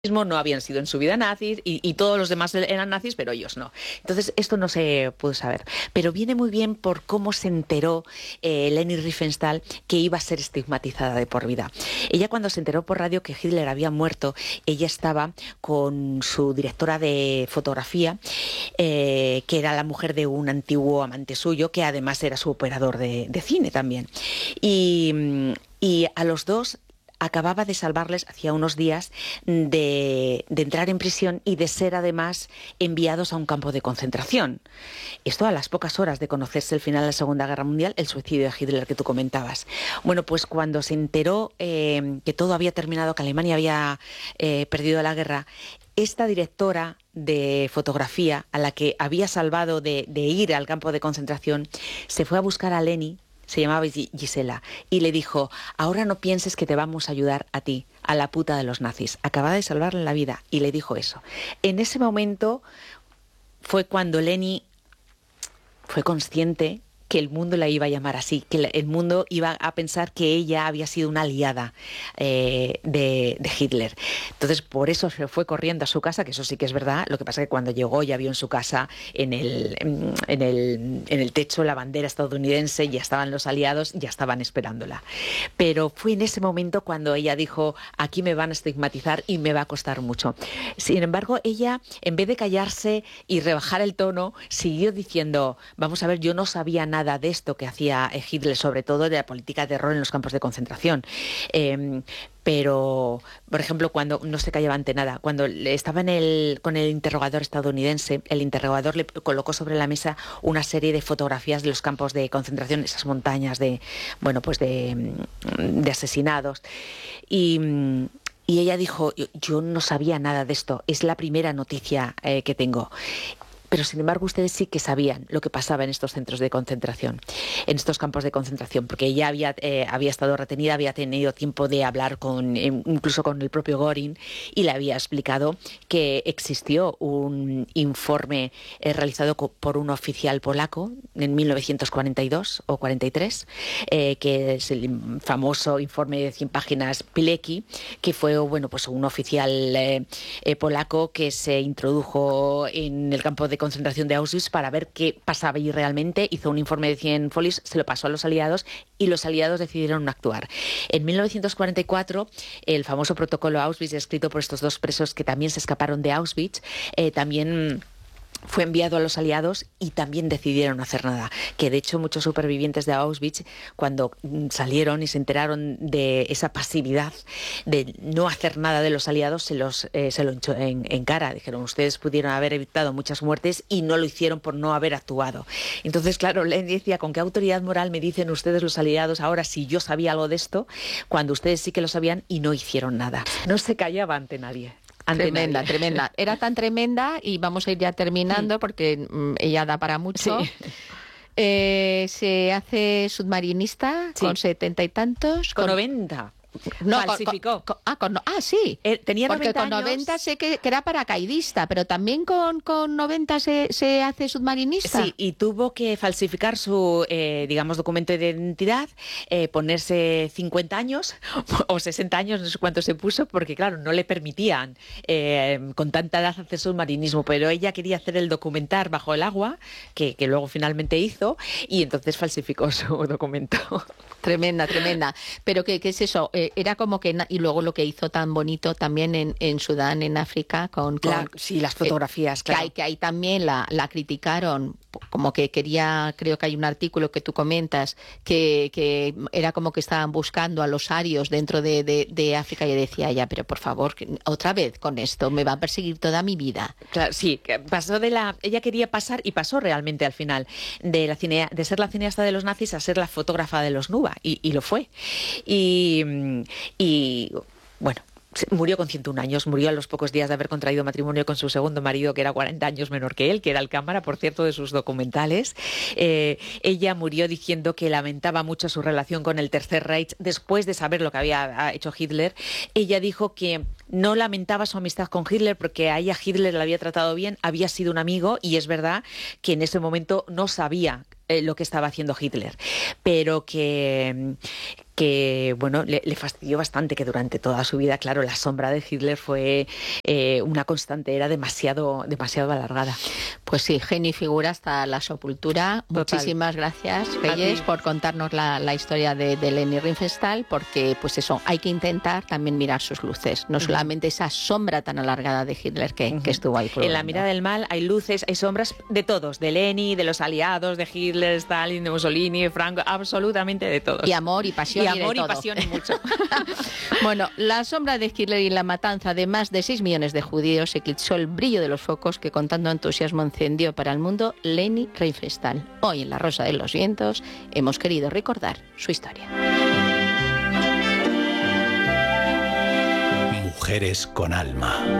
no habían sido en su vida nazis y todos los demás eran nazis, pero ellos no. Entonces, esto no se pudo saber. Pero viene muy bien por cómo se enteró Leni Riefenstahl que iba a ser estigmatizada de por vida. Ella, cuando se enteró por radio que Hitler había muerto, ella estaba con su directora de fotografía, que era la mujer de un antiguo amante suyo, que además era su operador de cine también. Y a los dos acababa de salvarles hacía unos días de entrar en prisión y de ser además enviados a un campo de concentración. Esto a las pocas horas de conocerse el final de la Segunda Guerra Mundial, el suicidio de Hitler que tú comentabas. Bueno, pues cuando se enteró que todo había terminado, que Alemania había perdido la guerra, esta directora de fotografía, a la que había salvado de ir al campo de concentración, se fue a buscar a Leni. Se llamaba Gisela, y le dijo: ahora no pienses que te vamos a ayudar a ti, a la puta de los nazis. Acababa de salvarle la vida, y le dijo eso. En ese momento fue cuando Leni fue consciente que el mundo la iba a llamar así, que el mundo iba a pensar que ella había sido una aliada de Hitler. Entonces, por eso se fue corriendo a su casa, que eso sí que es verdad. Lo que pasa es que cuando llegó ya vio en su casa, en el techo, la bandera estadounidense, ya estaban los aliados, ya estaban esperándola. Pero fue en ese momento cuando ella dijo: aquí me van a estigmatizar y me va a costar mucho. Sin embargo, ella, en vez de callarse y rebajar el tono, siguió diciendo: vamos a ver, yo no sabía nada de esto que hacía Hitler, sobre todo de la política de terror en los campos de concentración. Pero, por ejemplo, cuando no se callaba ante nada, cuando estaba con el interrogador estadounidense, el interrogador le colocó sobre la mesa una serie de fotografías de los campos de concentración, esas montañas de asesinados. Y ella dijo: yo no sabía nada de esto, es la primera noticia que tengo. Pero, sin embargo, ustedes sí que sabían lo que pasaba en estos centros de concentración, en estos campos de concentración, porque ella había estado retenida, había tenido tiempo de hablar incluso con el propio Göring, y le había explicado que existió un informe realizado por un oficial polaco en 1942 o 43, que es el famoso informe de 100 páginas Pilecki, que fue pues un oficial polaco que se introdujo en el campo de concentración de Auschwitz para ver qué pasaba allí realmente. Hizo un informe de 100 folios, se lo pasó a los aliados, y los aliados decidieron no actuar. En 1944, el famoso protocolo Auschwitz, escrito por estos dos presos que también se escaparon de Auschwitz, también fue enviado a los aliados, y también decidieron no hacer nada. Que de hecho muchos supervivientes de Auschwitz, cuando salieron y se enteraron de esa pasividad de no hacer nada de los aliados, se lo echó en cara. Dijeron: ustedes pudieron haber evitado muchas muertes y no lo hicieron por no haber actuado. Entonces, claro, Leni decía: ¿con qué autoridad moral me dicen ustedes, los aliados, ahora si yo sabía algo de esto, cuando ustedes sí que lo sabían y no hicieron nada? No se callaba ante nadie. Tremenda, tremenda. Era tan tremenda, y vamos a ir ya terminando porque ella da para mucho. Sí. Se hace submarinista, sí, con 70 y tantos. Con 90. No, falsificó. Sí. Tenía 90 porque con años. 90 sé que era paracaidista, pero también con 90 se hace submarinista. Sí, y tuvo que falsificar su, documento de identidad, ponerse 50 años o 60 años, no sé cuánto se puso, porque claro, no le permitían con tanta edad hacer submarinismo, pero ella quería hacer el documentar bajo el agua, que luego finalmente hizo, y entonces falsificó su documento. Tremenda, tremenda. Pero ¿qué es eso? Era como que... Y luego lo que hizo tan bonito también en Sudán, en África, sí, las fotografías, claro. Que ahí también la criticaron, como que quería... Creo que hay un artículo que tú comentas, que era como que estaban buscando a los arios dentro de África, y decía ella: pero por favor, otra vez con esto, me va a perseguir toda mi vida. Claro, sí, pasó ella quería pasar, y pasó realmente al final, de ser la cineasta de los nazis a ser la fotógrafa de los Nuba, y lo fue. Y bueno, murió con 101 años, murió a los pocos días de haber contraído matrimonio con su segundo marido, que era 40 años menor que él, que era el cámara, por cierto, de sus documentales. Ella murió diciendo que lamentaba mucho su relación con el Tercer Reich después de saber lo que había hecho Hitler. Ella dijo que no lamentaba su amistad con Hitler porque a ella Hitler la había tratado bien, había sido un amigo, y es verdad que en ese momento no sabía lo que estaba haciendo Hitler, pero que que bueno, le fastidió bastante, que durante toda su vida, claro, la sombra de Hitler fue una constante, era demasiado alargada. Pues sí, genio y figura hasta la sepultura. Total. Muchísimas gracias, Reyes, por contarnos la historia de Leni Riefenstahl, porque pues eso, hay que intentar también mirar sus luces, no solamente esa sombra tan alargada de Hitler que estuvo ahí. En la mirada del mal hay luces, hay sombras de todos, de Leni, de los aliados, de Hitler, Stalin, de Mussolini, de Franco, absolutamente de todos. Y amor y pasión. Y amor y pasión y mucho. Bueno, la sombra de Hitler y la matanza de más de 6 millones de judíos eclipsó el brillo de los focos que con tanto entusiasmo encendió para el mundo Leni Riefenstahl. Hoy en La Rosa de los Vientos hemos querido recordar su historia. Mujeres con alma.